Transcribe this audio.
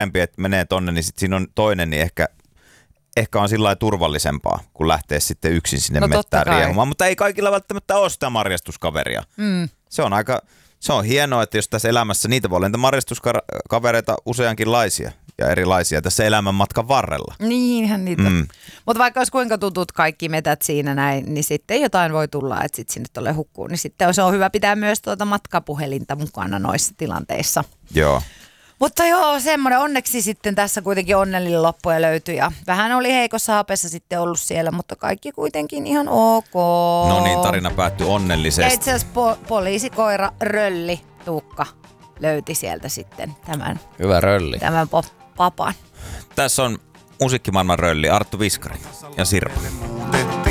parempi, että menee tonne, niin sitten siinä on toinen, niin ehkä on sillä lailla turvallisempaa, kun lähtee sitten yksin sinne mettään riehumaan. Mutta ei kaikilla välttämättä ole sitä marjastuskaveria. Se on hienoa, että jos tässä elämässä niitä voi olla niitä marjastuskavereita useankinlaisia ja erilaisia tässä elämänmatkan varrella. Niinhän niitä. Mutta vaikka olisi kuinka tutut kaikki metät siinä näin, niin sitten jotain voi tulla, että sitten sinne tulee hukkuun. Niin sitten se on hyvä pitää myös matkapuhelinta mukana noissa tilanteissa. Joo. Mutta joo, semmoinen onneksi sitten tässä kuitenkin onnellinen loppuja löytyi ja vähän oli heikossa hapessa sitten ollut siellä, mutta kaikki kuitenkin ihan ok. No niin, tarina päättyi onnellisesti. Itse asiassa poliisikoira Rölli Tuukka löyti sieltä sitten tämän. Hyvä Rölli. Tämän papan. Tässä on musiikkimaailman Rölli, Arttu Viskari ja Sirpa.